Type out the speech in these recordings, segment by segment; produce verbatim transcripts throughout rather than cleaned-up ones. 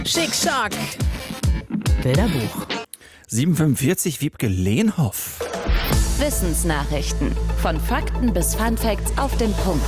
Schick-Schack. Bilderbuch. sieben Uhr fünfundvierzig, Wiebke Lehnhoff. Wissensnachrichten. Von Fakten bis Funfacts auf den Punkt.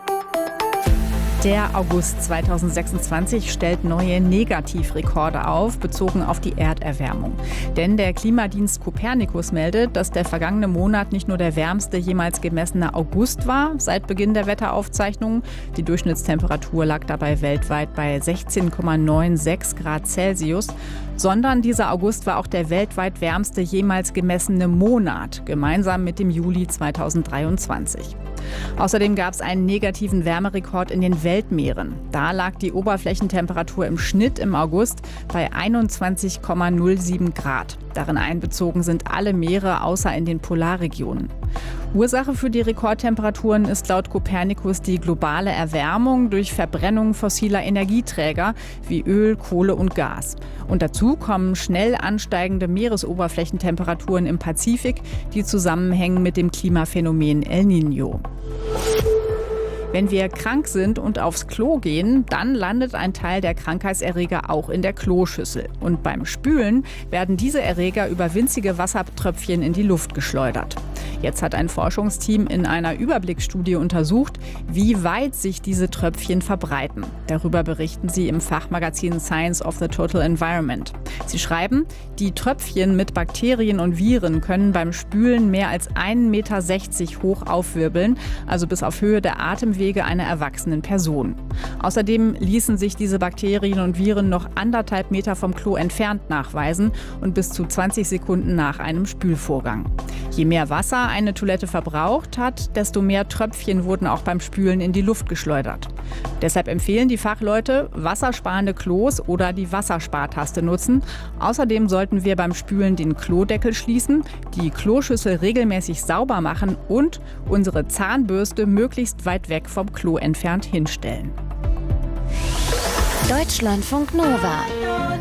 Der August zweitausendsechsundzwanzig stellt neue Negativrekorde auf, bezogen auf die Erderwärmung. Denn der Klimadienst Copernicus meldet, dass der vergangene Monat nicht nur der wärmste jemals gemessene August war, seit Beginn der Wetteraufzeichnungen. Die Durchschnittstemperatur lag dabei weltweit bei sechzehn Komma sechsundneunzig Grad Celsius. Sondern dieser August war auch der weltweit wärmste jemals gemessene Monat, gemeinsam mit dem Juli zweitausenddreiundzwanzig. Außerdem gab es einen negativen Wärmerekord in den Weltmeeren. Da lag die Oberflächentemperatur im Schnitt im August bei einundzwanzig Komma null sieben Grad. Darin einbezogen sind alle Meere außer in den Polarregionen. Ursache für die Rekordtemperaturen ist laut Copernicus die globale Erwärmung durch Verbrennung fossiler Energieträger wie Öl, Kohle und Gas. Und dazu kommen schnell ansteigende Meeresoberflächentemperaturen im Pazifik, die zusammenhängen mit dem Klimaphänomen El Niño. Wenn wir krank sind und aufs Klo gehen, dann landet ein Teil der Krankheitserreger auch in der Kloschüssel. Und beim Spülen werden diese Erreger über winzige Wassertröpfchen in die Luft geschleudert. Jetzt hat ein Forschungsteam in einer Überblicksstudie untersucht, wie weit sich diese Tröpfchen verbreiten. Darüber berichten sie im Fachmagazin Science of the Total Environment. Sie schreiben, die Tröpfchen mit Bakterien und Viren können beim Spülen mehr als ein Meter sechzig hoch aufwirbeln, also bis auf Höhe der Atemwege einer erwachsenen Person. Außerdem ließen sich diese Bakterien und Viren noch anderthalb Meter vom Klo entfernt nachweisen und bis zu zwanzig Sekunden nach einem Spülvorgang. Je mehr Wasser eine Toilette verbraucht hat, desto mehr Tröpfchen wurden auch beim Spülen in die Luft geschleudert. Deshalb empfehlen die Fachleute, wassersparende Klos oder die Wasserspartaste nutzen. Außerdem sollten wir beim Spülen den Klodeckel schließen, die Kloschüssel regelmäßig sauber machen und unsere Zahnbürste möglichst weit weg vom Klo entfernt hinstellen. Deutschlandfunk Nova.